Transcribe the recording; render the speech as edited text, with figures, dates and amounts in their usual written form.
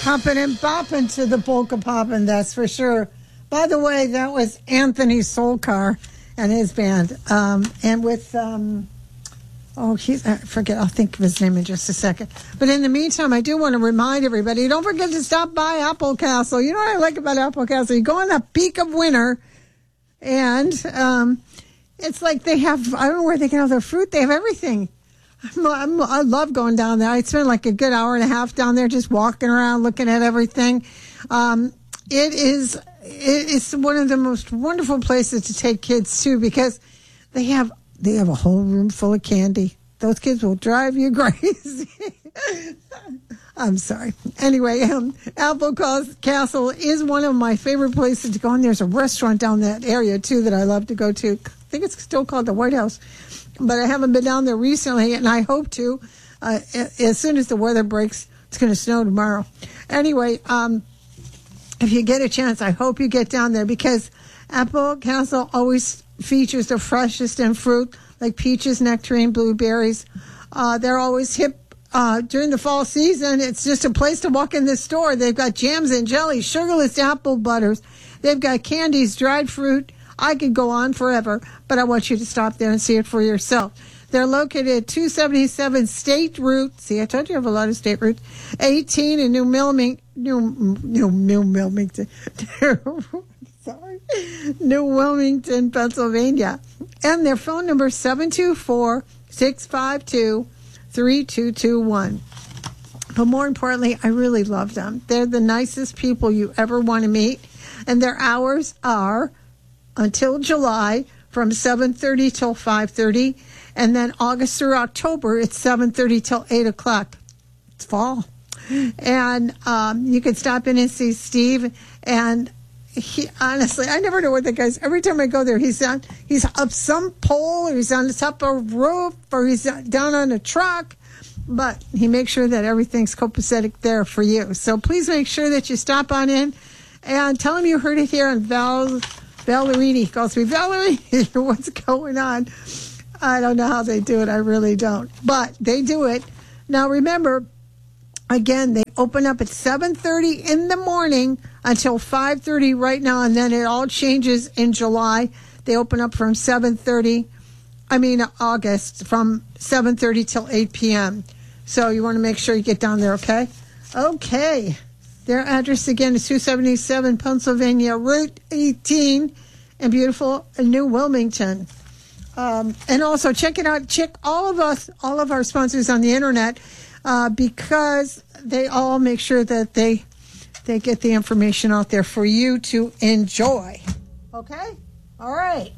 hopping and bopping to the polka poppin', that's for sure. By the way, that was Anthony Solkar and his band. And with, I forget, I'll think of his name in just a second. But in the meantime, I do want to remind everybody, don't forget to stop by Apple Castle. You know what I like about Apple Castle? You go in the peak of winter, and it's like they have, I don't know where they get all their fruit. They have everything. I love going down there. I spend like a good hour and a half down there just walking around, looking at everything. It's one of the most wonderful places to take kids to, because they have a whole room full of candy. Those kids will drive you crazy. I'm sorry. Anyway, Apple Castle is one of my favorite places to go. And there's a restaurant down that area, too, that I love to go to. I think it's still called the White House. But I haven't been down there recently, and I hope to. As soon as the weather breaks, it's going to snow tomorrow. Anyway, if you get a chance, I hope you get down there, because Apple Castle always features the freshest in fruit, like peaches, nectarine, blueberries. They're always hip during the fall season. It's just a place to walk in this store. They've got jams and jellies, sugarless apple butters. They've got candies, dried fruit. I could go on forever, but I want you to stop there and see it for yourself. They're located at 277 State Route. See, I told you I have a lot of state routes. 18 in New Wilmington. Sorry. New Wilmington, Pennsylvania. And their phone number is 724-652-3221. But more importantly, I really love them. They're the nicest people you ever want to meet. And their hours are until July from 7:30 till 5:30. And then August through October, it's 7:30 till 8 o'clock. It's fall. And you can stop in and see Steve. And he, honestly, I never know what the guy's. Every time I go there, he's up some pole, or he's on the top of a roof, or he's down on a truck. But he makes sure that everything's copacetic there for you. So please make sure that you stop on in and tell him you heard it here on Valerini. He calls me Valerie. What's going on? I don't know how they do it. I really don't. But they do it. Now, remember, again, they open up at 7:30 in the morning until 5:30 right now, and then it all changes in July. They open up from August, from 7:30 till 8 p.m. So you want to make sure you get down there, okay? Okay. Their address, again, is 277 Pennsylvania Route 18 in beautiful New Wilmington. And also check it out. Check all of our sponsors on the internet, because they all make sure that they get the information out there for you to enjoy. Okay? All right.